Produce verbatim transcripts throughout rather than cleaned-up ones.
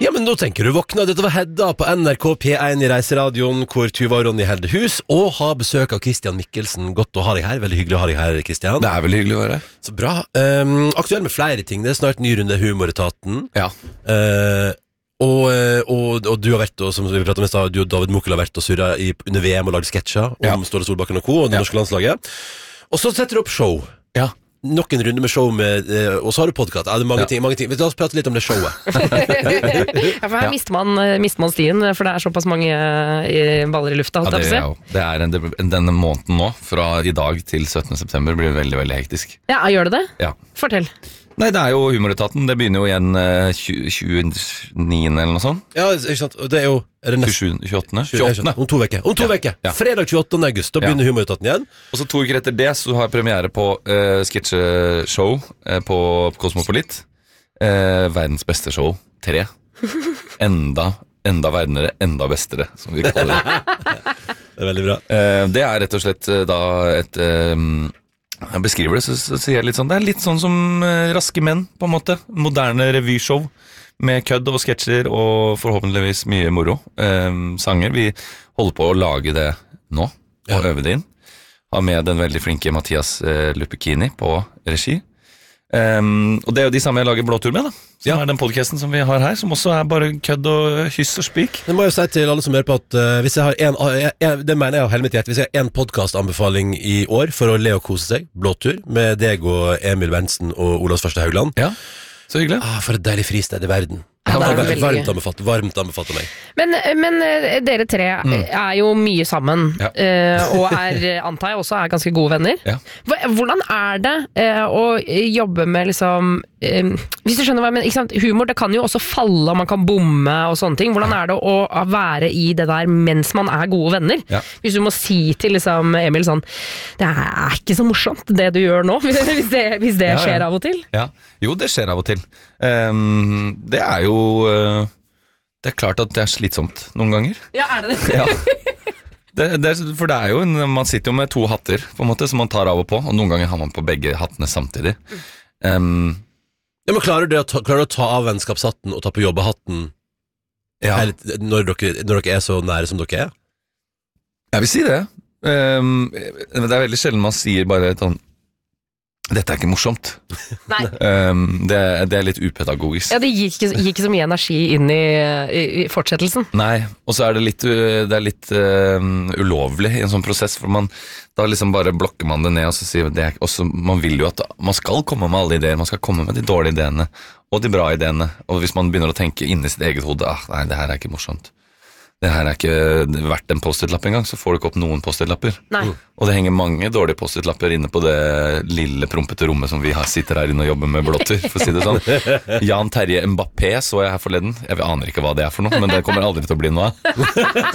Ja, men nå tenker du våkna. Dette var Hedda på N R K P én i Reiseradioen, hvor Tuva og Ronny holder hus, og har besøk av Christian Mikkelsen. Godt å ha deg her. Veldig hyggelig å ha deg her, Christian. Det er veldig hyggelig å være her. Så bra. Um, aktuell med flere ting. Det er snart ny runde Humoretaten. Ja. Uh, og, og, og du har vært, og, som vi pratet om i sted, du og David Mokkel har vært og surret i, under V M og lagd sketsjer om ja. Ståle Solbakken og co. og det ja. norske landslaget. Og så setter du opp show. Ja. Nok en runde med show med, eh, og så har du podcast. Ja, det er mange, ja. ting, mange ting. La oss prate litt om det showet. Ja, for her ja. mister man, mister man stien, for det er såpass mange baller i lufta. Ja, det, er, ja. det er en, denne måneden nå, fra i dag til syttende september, blir veldig, veldig hektisk. Ja, gjør det det? Ja. Fortell. Nei, det er jo Humoretaten. Det begynner jo igjen uh, tjueniende eller noe sånt. Ja, ikke sant. Og det er jo er det tjuesjuende, tjueåttende tjueåttende Om to veker. Om to ja. veker. Ja. Fredag tjueåttende august, da begynner ja. Humoretaten igjen. Og så to uker etter det så har jeg premiere på uh, sketsjeshow uh, på Kosmopolit. Uh, verdens beste show. Tre. Enda, enda verdnere, enda bestere, som vi kaller det. Det er veldig bra. Uh, det er rett og slett uh, da et... Um, jeg beskriver det, så, så sier jeg litt sånn. Det er litt sånn som uh, Raske menn, på en måte. Moderne revyshow med kødd og sketsjer og forhåpentligvis mye moro. Um, sanger. Vi holder på å lage det nå, og ja. øve det inn. Har med den veldig flinke Mathias uh, Lupekini på regi. Um, og det er jo de samme jeg lager Blåtur med, da. Som ja. er den podcasten som vi har her, som også er bare kødd og hyss og spik. Det må jeg jo si til alle som hører på at uh, hvis jeg har en, uh, det mener jeg av hele mitt hjerte, hvis jeg har en podcast-anbefaling i år for å le og kose seg, Blåtur, med deg og Emil Wensen og Olavs Første Haugland. Ja, så hyggelig. Ah, for et deilig fristed i verden. Ja, det er veldig varmt anbefalt, varmt anbefalt av meg. Men, men dere tre mm. er jo mye sammen, ja. og er, antar jeg også er ganske gode venner. Ja. Hvordan er det å jobbe med liksom, hvis du skjønner hva jeg mener, ikke sant? Humor, det kan jo også falle, og man kan bomme og sånne ting. Hvordan er det å være i det der mens man er gode venner? Ja. Hvis du må si til liksom, Emil sånn, det er ikke så morsomt det du gjør nå, hvis det, hvis det skjer ja, ja. av og til. Ja. Jo, det skjer av og til. Um, det er jo det er klart at det er slitsomt noen ganger. Ja, er det det? Ja. det, det for det er jo en, man sitter jo med to hatter på en måte, som man tar av og på, og noen ganger har man på begge hattene samtidig. Um, ja, men klarer du, å ta, klarer du å ta av vennskapshatten og ta på jobbehatten ja. her, når, dere, når dere er så nære som dere er? Jeg vil si det. Um, det er veldig sjelden man sier bare et sånn dette er ikke morsomt. Nei. Um, det, det er litt upedagogisk. Ja, det gir ikke, gir ikke så mye energi inn i, i, i fortsettelsen. Nei, og så er det litt, det er litt uh, ulovlig i en sånn prosess, for man, da liksom bare blokker man det ned, og så sier det, også, man vil jo at man skal komme med alle ideer, man skal komme med de dårlige ideene, og de bra ideene, og hvis man begynner å tenke inn i sitt eget hode, ah, nei, det her er ikke morsomt. Det her er ikke verdt en post-it-lapp engang, så får du ikke opp noen post-it-lapper. Nei. Og det henger mange dårlige post-it-lapper inne på det lille prompete rommet som vi har, sitter her inne og jobber med Blåtur, for å si det sånn. Jan Terje Mbappé så jeg her forleden. Jeg aner ikke hva det er for noe, men det kommer aldri til å bli noe av.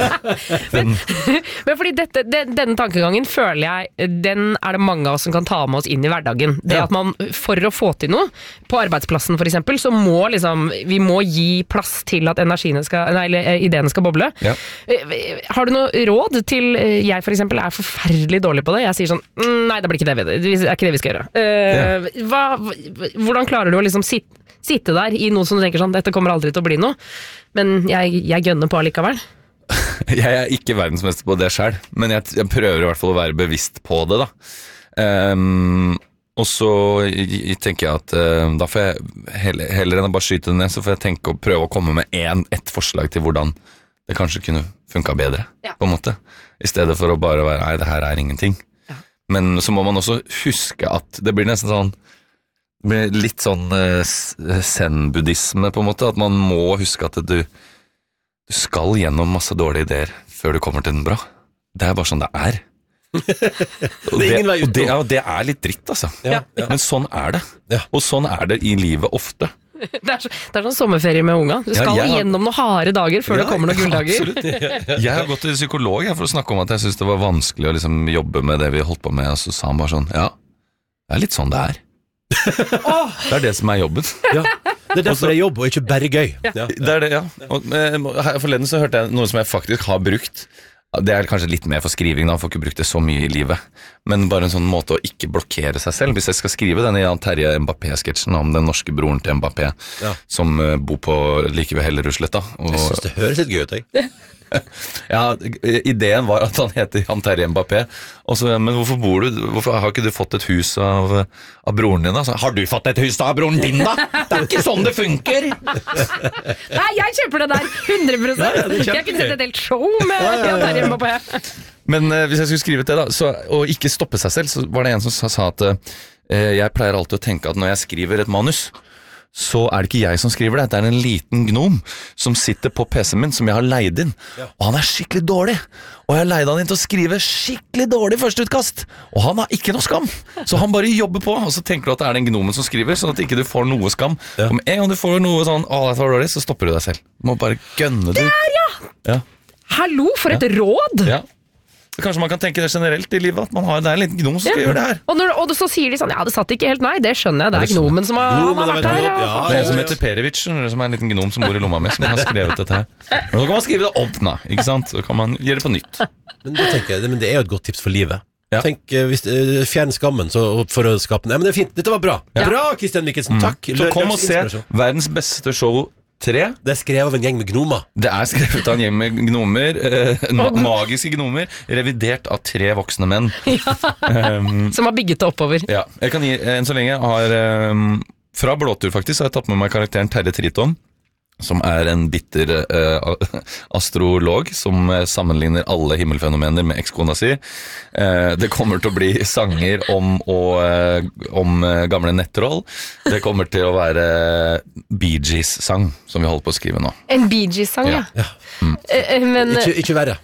men, men fordi dette, den, denne tankegangen føler jeg, den er det mange av oss som kan ta med oss inn i hverdagen. Det at man, for å få til noe, på arbeidsplassen for eksempel, så må liksom, vi må gi plass til at energiene skal, nei, eller ideene skal boble. Ja. Har du noe råd til, jeg for eksempel er forferdelig dårlig på det, jeg sier sånn, nei det blir ikke det, det er ikke det vi skal gjøre. Uh, hva, hvordan klarer du å liksom sitte, sitte der i noe som du tenker sånn, dette kommer aldri til å bli noe, men jeg, jeg gønner på allikevel? Jeg er ikke verdensmester på det selv, men jeg, jeg prøver i hvert fall å være bevisst på det da. Um, og så tenker jeg at uh, da får jeg heller, heller enn å bare skyte det ned, så får jeg tenke og prøve å komme med en, et forslag til hvordan det kanskje kunne funket bedre, ja. på en måte. I stedet for å bare være, nei, det her er ingenting. Ja. Men så må man også huske at det blir nesten sånn, det blir litt sånn uh, zen-buddhisme på en måte, at man må huske at du, du skal gjennom masse dårlige ideer før du kommer til den bra. Det er bare sånn det er. og, det, og, det, ja, det er litt dritt, altså. Ja. Ja. Men sånn er det. Ja. Og sånn er det i livet ofte. Det er, så, det er sånn sommerferie med unga. Du skal ja, gjennom noen harde dager før ja, det kommer noen gulldager. Absolutt. Jeg har gått til psykolog jeg, for å snakke om at jeg synes det var vanskelig å liksom, jobbe med det vi holdt på med, og så sa han bare sånn, ja, det er litt sånn det er. oh. Det er det som er jobben. Ja. Det er derfor det er jobb, og ikke bare gøy. Ja. Det er det, ja. Og, forleden så hørte jeg noe som jeg faktisk har brukt, Det er kanskje litt mer for skriving, da, får ikke brukt det så mye i livet. Men bare en sånn måte å ikke blokkere seg selv. Hvis jeg skal skrive denne Jan Terje Mbappé-sketsjen om den norske broren til Mbappé, ja. som uh, bor på like ved Hellerusletta. Og... Jeg synes det høres litt gøy ut, jeg. Ja, ideen var at han heter Jan Terje Mbappé. Også, men hvorfor bor du? Hvorfor har ikke du fått et hus av, av broren din? Da? Så, har du fått et hus av broren din, da? Det er ikke sånn det funker! Nei, jeg kjøper det der hundre prosent. Ja, ja, jeg kunne sett et helt show med ja, ja, ja. Jan Terje Mbappé. Men uh, hvis jeg skulle skrive det, da, så, og ikke stoppe seg selv, så var det en som sa, sa at uh, jeg pleier alltid å tenke at når jeg skriver et manus, så er det ikke jeg som skriver det, det er en liten gnom som sitter på P C-en min, som jeg har leid inn, ja. Og han er skikkelig dårlig, og jeg har leid han inn til å skrive skikkelig dårlig førsteutkast, og han har ikke noe skam, så han bare jobber på, og så tenker du at det er den gnomen som skriver, sånn at ikke du får noe skam, ja. Og med en gang du får noe sånn, å, det var dårlig, så stopper du deg selv, du må bare gønne det ut. Der, ja! Ja. Hallo, for et ja. råd! Ja. Kanskje man kan tenke det generelt i livet, at man har, det er en liten gnom som skal ja. gjøre det her. Og, når, og så sier de sånn, ja, det satt ikke helt, nei, det skjønner jeg, det er gnomen som har, gnomen har vært her. Ja. Ja, det er en som heter Perevic, som er en liten gnom som bor i lomma mi, som har skrevet dette her. Og så kan man skrive det opp, da, ikke sant? Så kan man gjøre det på nytt. Men det, tenker jeg, men det er jo et godt tips for livet. Ja. Tenk, hvis, uh, fjern skammen så, for å skape den. Ja, men det er fint, dette var bra. Ja. Bra, Kristian Mikkelsen, takk. Mm. Så kom og se verdens beste show tre. Det er skrevet av en gjeng med gnomer. Det er skrevet av en gjeng med gnomer, eh, magiske gnomer, revidert av tre voksne menn. Ja. um, som har bygget det oppover. Ja, jeg kan gi, enn så lenge har, um, fra Blåtur faktisk, har jeg tatt med meg karakteren Terje Triton, som er en bitter uh, astrolog som uh, sammenligner alle himmelfenomener med ekskona si. Uh, det kommer til å bli sanger om, og, uh, om uh, gamle nettroll. Det kommer til å være Bee Gees-sang som vi holder på å skrive nå. En Bee Gees-sang, ja. ja. Mm. Uh, men, ikke, ikke verre.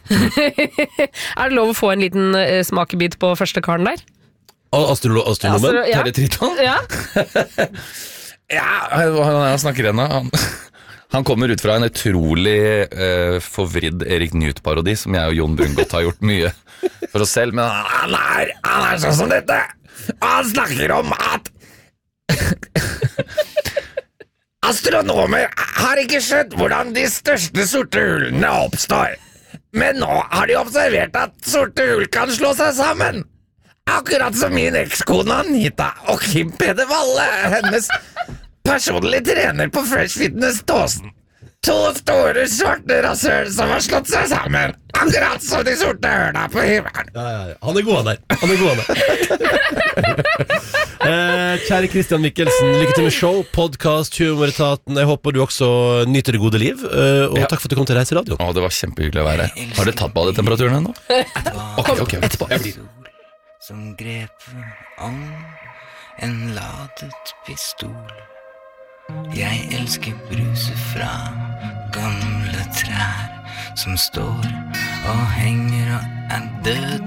Er det lov å få en liten uh, smakebit på første karen der? Astro- astronomen? Astro- ja. Terje Triton? Ja. Ja, han snakker igjen da. Han... Han kommer ut fra en utrolig uh, forvridd Erik Newt-parodi, som jeg og Jon Brungot har gjort mye for oss selv, men han er, han er sånn som dette. Han snakker om at astronomer har ikke skjønt hvordan de største sorte hullene oppstår. Men nå har de observert at sorte hull kan slå seg sammen. Akkurat som min ekskone Anita og Kim Peder Valle, hennes personlig trener på Fresh Fitness Tåsen. To store svarte rasøl som har slått seg sammen. Akkurat som de sorte hørna på himmelen. Ja, ja, ja. Han er god han der. Han er god han der. eh, kjære Kristian Mikkelsen, lykke til med show, podcast, Humoretaten. Jeg håper du også nyter det gode liv. Eh, og ja. Takk for at du kom til Reiseradio. Å, det var kjempehyggelig å være her. Har du tatt badetemperaturen ennå? Ok, ok, etterpå. Som grep om en ladet pistol. Jeg elsker bruset fra gamle trær som står og henger og er død.